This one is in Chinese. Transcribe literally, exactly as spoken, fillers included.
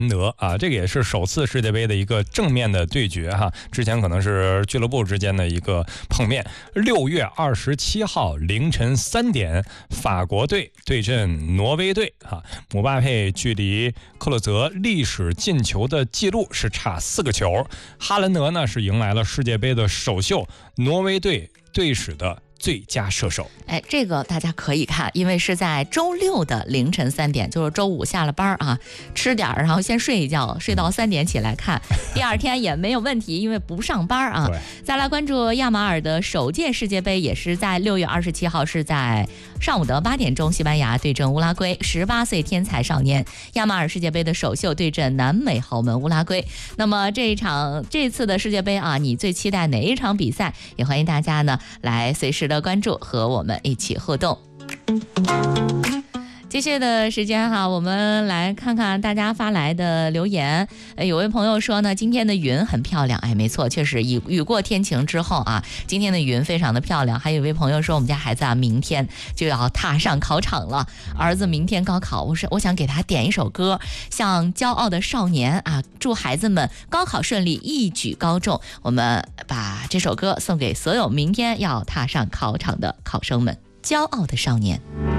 德啊，这个也是首次世界杯的一个正面的对决哈，之前可能是俱乐部之间的一个碰面。六月二十七号凌晨三点，法国队对阵挪威队哈，姆巴佩距离克洛泽历史进球的记录是差四个球，哈兰德呢是迎来了世界杯的首秀，挪威队队史的最佳射手。 哎，这个大家可以看，因为是在周六的凌晨三点，就是周五下了班啊，吃点然后先睡一觉，睡到三点起来看，第二天也没有问题，因为不上班啊。再来关注亚马尔的首届世界杯，也是在六月二十七号，是在上午的八点钟，西班牙对阵乌拉圭，十八岁天才少年亚马尔世界杯的首秀对阵南美豪门乌拉圭。那么这一场这次的世界杯啊，你最期待哪一场比赛？也欢迎大家呢来随时的关注和我们一起互动。接下来的时间哈，我们来看看大家发来的留言。呃，有位朋友说呢，今天的云很漂亮。哎，没错，确实雨雨过天晴之后啊，今天的云非常的漂亮。还有一位朋友说，我们家孩子啊，明天就要踏上考场了，儿子明天高考，我是我想给他点一首歌，像《骄傲的少年》啊，祝孩子们高考顺利，一举高中。我们把这首歌送给所有明天要踏上考场的考生们，《骄傲的少年》。